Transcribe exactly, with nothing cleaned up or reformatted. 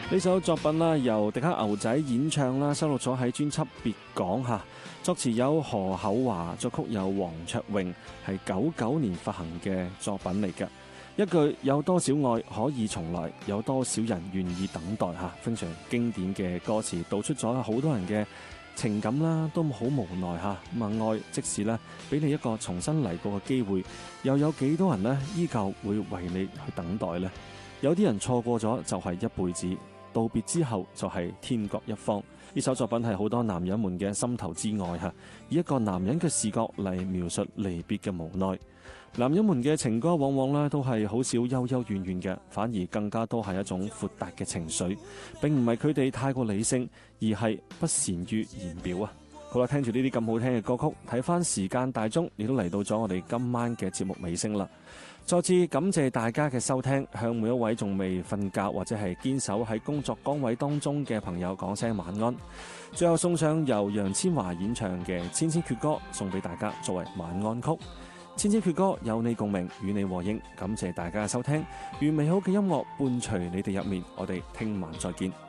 呢首作品啦，由迪克牛仔演唱啦，收錄咗喺專輯《別講》下，作詞有何厚華，作曲有黃卓穎，係九九年發行嘅作品嚟嘅。一句有多少愛可以重來，有多少人願意等待吓，非常經典嘅歌詞，道出咗好多人嘅情感啦，都好無奈吓。咁啊，愛即使咧俾你一個重新嚟過嘅機會，又有幾多人呢依舊會為你去等待呢？有啲人錯過咗就係一輩子，道別之後就係天各一方。呢首作品係好多男人們嘅心頭之愛吓，以一個男人嘅視角嚟描述離別嘅無奈。男人們嘅情歌往往咧都係好少幽幽怨怨嘅，反而更加多係一種闊達嘅情緒，並唔係佢哋太過理性，而係不善於言表啊。好啦，聽住呢啲咁好聽嘅歌曲，睇翻時間大鐘，亦都嚟到咗我哋今晚嘅節目尾聲啦。再次感謝大家嘅收聽，向每一位仲未瞓覺或者係堅守喺工作崗位當中嘅朋友講聲晚安。最後送上由楊千嬅演唱嘅《千千闕歌》送俾大家作為晚安曲。千千闕歌有你共鳴，與你和應。感謝大家嘅收聽，願美好嘅音樂伴隨你哋入面。我哋聽晚再見。